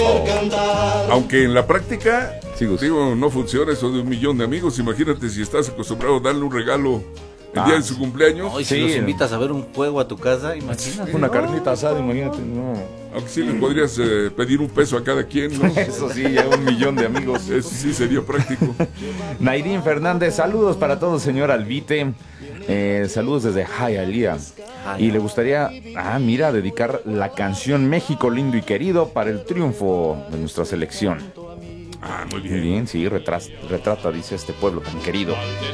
Aunque en la práctica, Sí, Gus. digo, no funciona eso de 1,000,000 de amigos. Imagínate si estás acostumbrado a darle un regalo el día de su cumpleaños. No, y si Sí. los invitas a ver un juego a tu casa, imagínate. Una carnita asada, imagínate, no. Aunque sí les podrías pedir un peso a cada quien, ¿no? Eso sí, ya 1,000,000 de amigos. Eso sí sería práctico. Nairín Fernández, saludos para todos, señor Albite. Saludos desde Hialeah. Y le gustaría, dedicar la canción México lindo y querido para el triunfo de nuestra selección. Ah, muy Muy bien. bien, sí, retrata, dice, este pueblo tan querido.